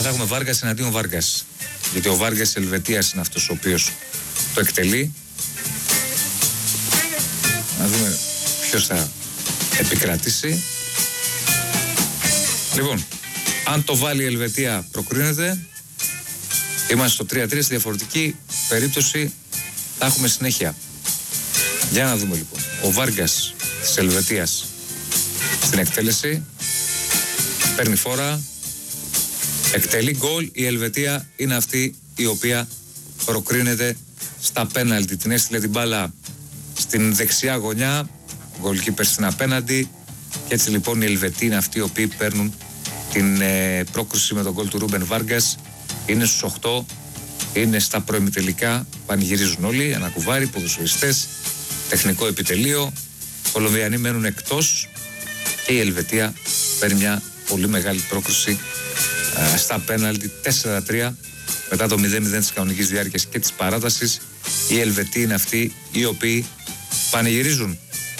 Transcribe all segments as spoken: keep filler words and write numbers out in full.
θα έχουμε Βάργας εναντίον Βάργας. Γιατί ο Βάργας της Ελβετίας είναι αυτός ο οποίος το εκτελεί. Να δούμε ποιος θα επικρατήσει. Λοιπόν, αν το βάλει η Ελβετία προκρίνεται. Είμαστε στο τρία τρία, στη διαφορετική περίπτωση θα έχουμε συνέχεια. Για να δούμε λοιπόν. Ο Βάργας της Ελβετίας στην εκτέλεση παίρνει φόρα, εκτελεί γκολ. Η Ελβετία είναι αυτή η οποία προκρίνεται στα πέναλτι. Την έστειλε την μπάλα στην δεξιά γωνιά, γκολκίπερ στην απέναντι, και έτσι λοιπόν οι Ελβετοί είναι αυτοί οι οποίοι παίρνουν την ε, πρόκριση με τον γκολ του Ρούμπεν Βάργας. Είναι στους οκτώ, είναι στα προημιτελικά, πανηγυρίζουν όλοι, ένα κουβάρι, ποδοσφαιριστές, τεχνικό επιτελείο. Οι Κολομβιανοί μένουν εκτός και η Ελβετία παίρνει μια πολύ μεγάλη πρόκριση α, στα πέναλτι τέσσερα τρία μετά το μηδέν μηδέν της κανονικής διάρκειας και της παράτασης. Οι Ελβετοί είναι αυτοί οι οποίοι πανηγυρίζουν.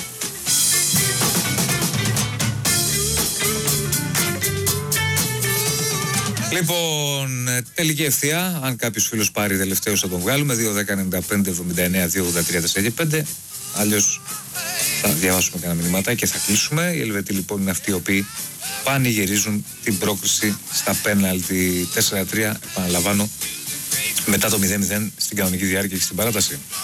Λοιπόν, τελική ευθεία. Αν κάποιος φίλος πάρει τελευταίος θα τον βγάλουμε. δύο δέκα ενενήντα πέντε εβδομήντα εννέα δύο ογδόντα τρία τέσσερα πέντε. Αλλιώς θα διαβάσουμε κανένα μηνύματα και θα κλείσουμε. Οι Ελβετοί λοιπόν είναι αυτοί οι οποίοι πανηγυρίζουν την πρόκριση στα πέναλτι τέσσερα τρία. Επαναλαμβάνω, μετά το μηδέν μηδέν στην κανονική διάρκεια και στην παράταση.